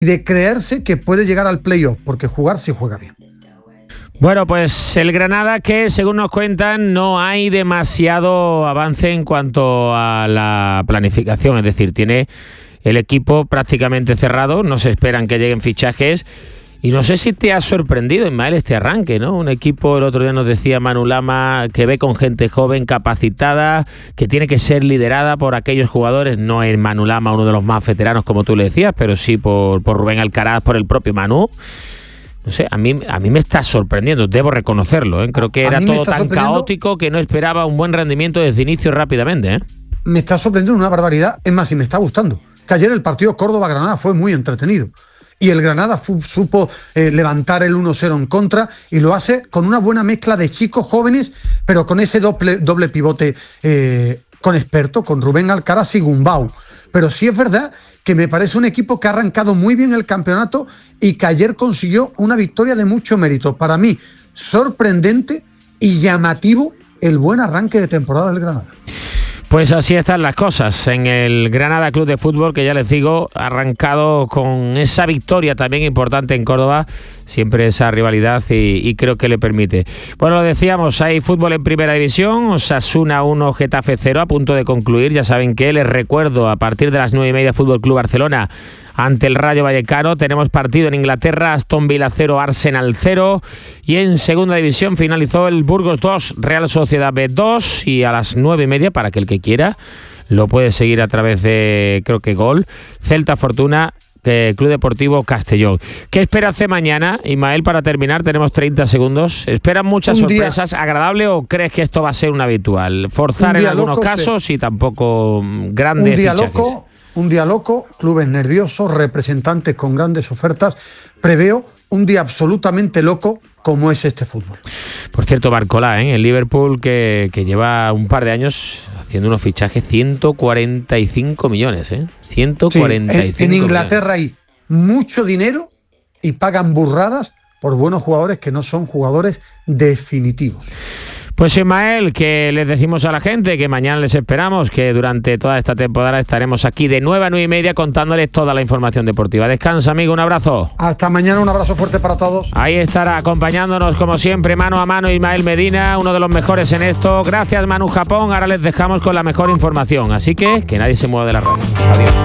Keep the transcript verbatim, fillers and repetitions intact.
de creerse que puede llegar al playoff, porque jugar sí juega bien. Bueno, pues el Granada, que según nos cuentan no hay demasiado avance en cuanto a la planificación, es decir, tiene el equipo prácticamente cerrado, no se esperan que lleguen fichajes. Y no sé si te ha sorprendido, Ismael, este arranque, ¿no? Un equipo, el otro día nos decía Manu Lama, que ve con gente joven, capacitada, que tiene que ser liderada por aquellos jugadores. No es Manu Lama uno de los más veteranos, como tú le decías, pero sí por, por Rubén Alcaraz, por el propio Manu. No sé, a mí, a mí me está sorprendiendo, debo reconocerlo, ¿eh? Creo que era todo tan caótico que no esperaba un buen rendimiento desde inicio rápidamente, ¿eh? Me está sorprendiendo una barbaridad, es más, y me está gustando. Que ayer el partido Córdoba-Granada fue muy entretenido. Y el Granada fu- supo eh, levantar el uno cero en contra y lo hace con una buena mezcla de chicos jóvenes, pero con ese doble, doble pivote eh, con experto, con Rubén Alcaraz y Gumbau. Pero sí es verdad que me parece un equipo que ha arrancado muy bien el campeonato y que ayer consiguió una victoria de mucho mérito. Para mí, sorprendente y llamativo el buen arranque de temporada del Granada. Pues así están las cosas en el Granada Club de Fútbol, que ya les digo, ha arrancado con esa victoria también importante en Córdoba, siempre esa rivalidad y, y creo que le permite. Bueno, lo decíamos, hay fútbol en Primera División, Osasuna uno, Getafe cero, a punto de concluir. Ya saben que les recuerdo, a partir de las nueve y media, Fútbol Club Barcelona ante el Rayo Vallecano. Tenemos partido en Inglaterra, Aston Villa cero, Arsenal cero. Y en Segunda División finalizó el Burgos dos, Real Sociedad B dos. Y a las nueve y media, para que el que quiera lo puede seguir a través de, creo que Gol, Celta Fortuna, eh, Club Deportivo Castellón. ¿Qué espera hacer mañana, Ismael, para terminar? Tenemos treinta segundos. ¿Esperan muchas un sorpresas? Día, ¿agradable o crees que esto va a ser un habitual? ¿Forzar en algunos loco, casos sí. y tampoco grandes un día fichajes? Loco. Un día loco, clubes nerviosos, representantes con grandes ofertas. Preveo un día absolutamente loco como es este fútbol. Por cierto, Barcolá, ¿eh? El Liverpool que, que lleva un par de años haciendo unos fichajes, ciento cuarenta y cinco millones, ¿eh? ciento cuarenta y cinco sí, en, en Inglaterra millones. Hay mucho dinero y pagan burradas por buenos jugadores que no son jugadores definitivos. Pues Ismael, que les decimos a la gente que mañana les esperamos, que durante toda esta temporada estaremos aquí de nueve a nueve y media contándoles toda la información deportiva. Descansa, amigo, un abrazo. Hasta mañana, un abrazo fuerte para todos. Ahí estará acompañándonos como siempre, mano a mano, Ismael Medina, uno de los mejores en esto. Gracias, Manu Japón. Ahora les dejamos con la mejor información, así que que nadie se mueva de la radio. Adiós.